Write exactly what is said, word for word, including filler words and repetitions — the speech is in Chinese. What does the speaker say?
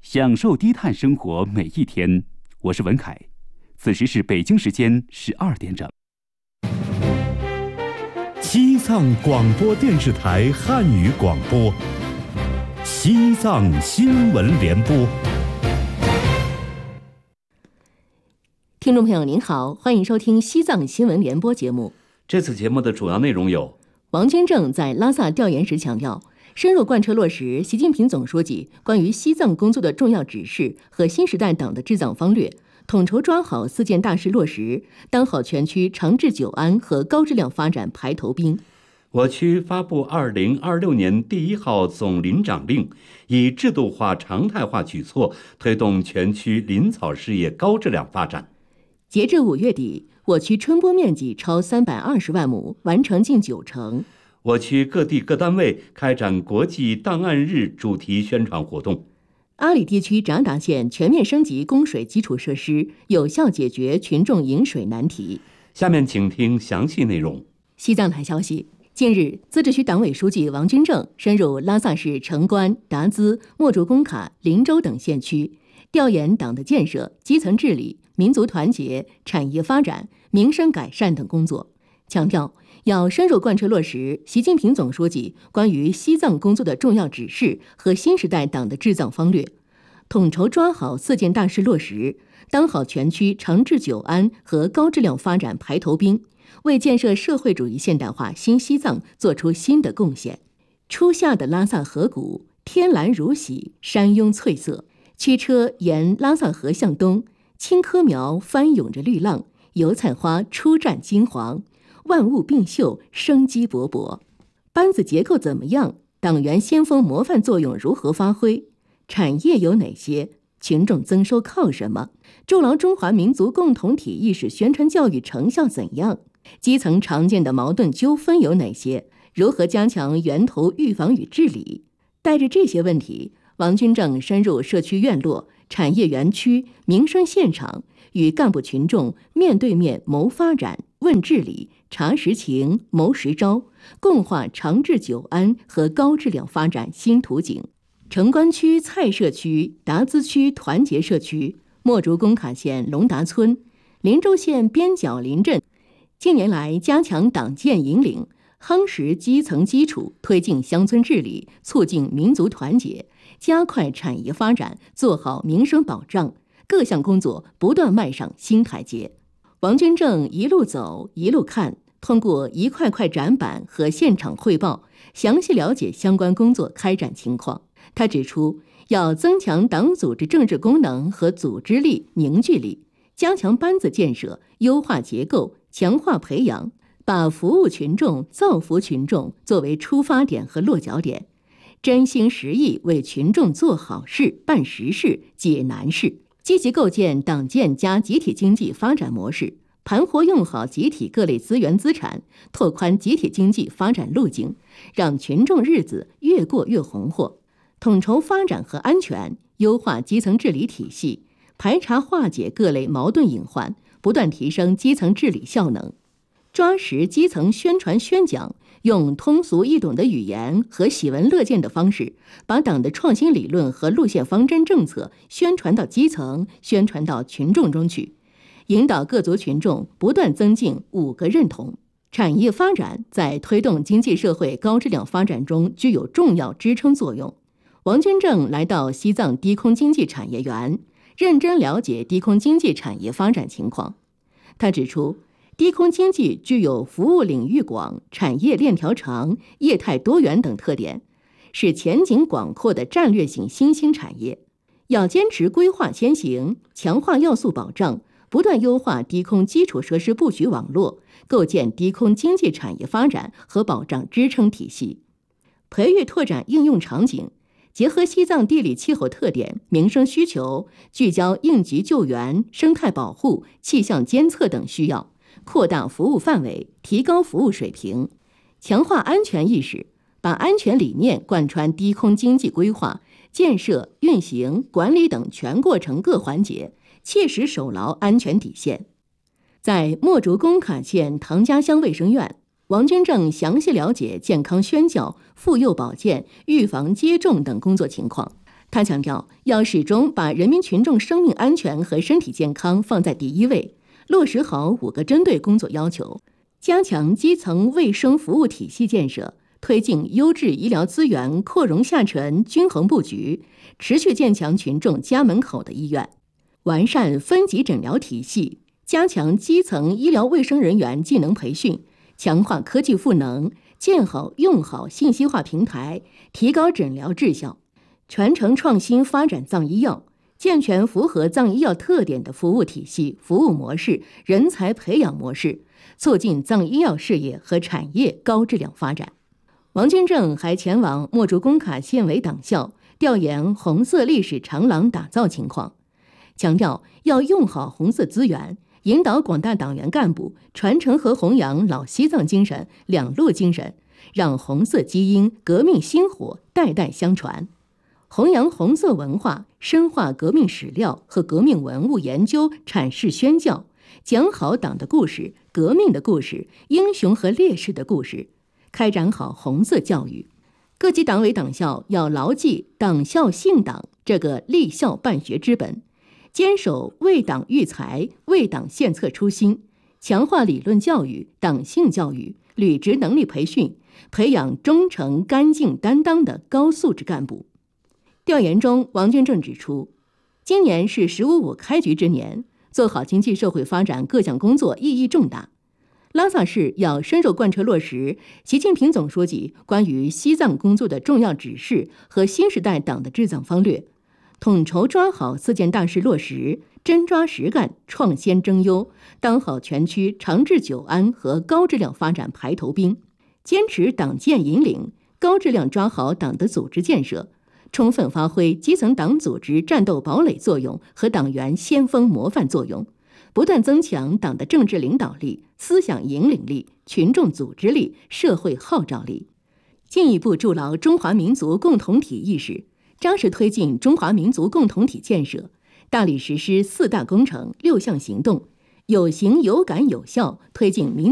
享受低碳生活每一天。我是文凯，此时是北京时间十二点整。 西藏广播电视台汉语广播，西藏新闻联播。 听众朋友您好，欢迎收听西藏新闻联播节目。 这次节目的主要内容有： 王军正在拉萨调研时强调，深入贯彻落实习近平总书记关于西藏工作的重要指示和新时代党的治藏方略，统筹抓好四件大事落实，当好全区长治久安和高质量发展排头兵。 我区发布二零二六年第一号总林长令，以制度化、常态化举措推动全区林草事业高质量发展。 截至五月底，我区春播面积超三百二十万亩，完成近九成。 我区各地各单位开展国际档案日主题宣传活动。 阿里地区札达县全面升级供水基础设施，有效解决群众饮水难题。 下面请听详细内容。 西藏台消息，近日，自治区党委书记王军正深入拉萨市城关、达孜、墨竹工卡、林州等县区，调研党的建设、基层治理、民族团结、产业发展、民生改善等工作，强调要深入贯彻落实习近平总书记关于西藏工作的重要指示和新时代党的治藏方略，统筹抓好四件大事落实，当好全区长治久安和高质量发展排头兵，为建设社会主义现代化新西藏做出新的贡献。初夏的拉萨河谷，天蓝如洗，山拥翠色，驱车沿拉萨河向东，青稞苗翻涌着绿浪，油菜花初绽金黄，万物并秀，生机勃勃。班子结构怎么样？党员先锋模范作用如何发挥？产业有哪些？群众增收靠什么？筑牢中华民族共同体意识宣传教育成效怎样？基层常见的矛盾纠纷有哪些？如何加强源头预防与治理？带着这些问题，王军正深入社区院落、产业园区、民生现场，与干部群众面对面谋发展、问治理、查实情、谋实招，共话长治久安和高质量发展新图景。城关区蔡社区、达孜区团结社区、墨竹工卡县龙达村、林州县边角林镇，近年来加强党建引领，夯实基层基础，推进乡村治理，促进民族团结，加快产业发展，做好民生保障，各项工作不断迈上新台阶。王军正一路走一路看，通过一块块展板和现场汇报，详细了解相关工作开展情况。他指出，要增强党组织政治功能和组织力、凝聚力，加强班子建设，优化结构，强化培养，把服务群众、造福群众作为出发点和落脚点，真心实意为群众做好事、办实事、解难事，积极构建党建加集体经济发展模式，盘活用好集体各类资源资产，拓宽集体经济发展路径，让群众日子越过越红火。统筹发展和安全，优化基层治理体系，排查化解各类矛盾隐患，不断提升基层治理效能。抓实基层宣传宣讲，用通俗易懂的语言和喜闻乐见的方式，把党的创新理论和路线方针政策宣传到基层，宣传到群众中去，引导各族群众不断增进五个认同。产业发展在推动经济社会高质量发展中具有重要支撑作用。王军正来到西藏低空经济产业园，认真了解低空经济产业发展情况。他指出，低空经济具有服务领域广、产业链条长、业态多元等特点，是前景广阔的战略性新兴产业。要坚持规划先行，强化要素保障，不断优化低空基础设施布局网络，构建低空经济产业发展和保障支撑体系，培育拓展应用场景。结合西藏地理气候特点、民生需求，聚焦应急救援、生态保护、气象监测等需要，扩大服务范围，提高服务水平，强化安全意识，把安全理念贯穿低空经济规划、建设、运行、管理等全过程各环节，切实守牢安全底线。在墨竹工卡县唐家乡卫生院，王军正详细了解健康宣教、妇幼保健、预防接种等工作情况。 他强调，要始终把人民群众生命安全和身体健康放在第一位，落实好五个针对工作要求，加强基层卫生服务体系建设，推进优质医疗资源扩容下沉均衡布局，持续建强群众家门口的医院，完善分级诊疗体系，加强基层医疗卫生人员技能培训，强化科技赋能，建好用好信息化平台，提高诊疗质效，传承创新发展藏医药，健全符合藏医药特点的服务体系、服务模式、人才培养模式，促进藏医药事业和产业高质量发展。王军正还前往墨竹工卡县委党校调研红色历史长廊打造情况，强调要用好红色资源，引导广大党员干部传承和弘扬老西藏精神、两路精神，让红色基因、革命薪火代代相传。弘扬红色文化，深化革命史料和革命文物研究、阐释宣教，讲好党的故事、革命的故事、英雄和烈士的故事，开展好红色教育。各级党委党校要牢记党校信党这个立校办学之本，坚守为党育才、为党献策初心，强化理论教育、党性教育、履职能力培训，培养忠诚、干净、担当的高素质干部。调研中，王军正指出，今年是“十五五”开局之年，做好经济社会发展各项工作意义重大。拉萨市要深入贯彻落实习近平总书记关于西藏工作的重要指示和新时代党的治藏方略，统筹抓好四件大事落实，真抓实干，创先争优，当好全区长治久安和高质量发展排头兵，坚持党建引领，高质量抓好党的组织建设，充分发挥基层党组织战斗堡垒作用和党员先锋模范作用，不断增强党的政治领导力、思想引领力、群众组织力、社会号召力，进一步筑牢中华民族共同体意识，扎实推进中华民族共同体建设，大力实施四大工程、六项行动，有形有感有效推进民